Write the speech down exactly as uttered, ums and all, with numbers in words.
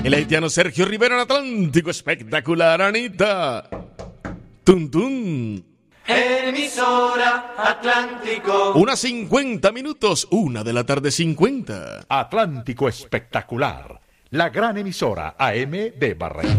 El haitiano Sergio Rivera en Atlántico Espectacular, Anita. Tun, tun. Emisora Atlántico. Una cincuenta minutos, una de la tarde cincuenta. Atlántico Espectacular, la gran emisora A M de Barranquilla.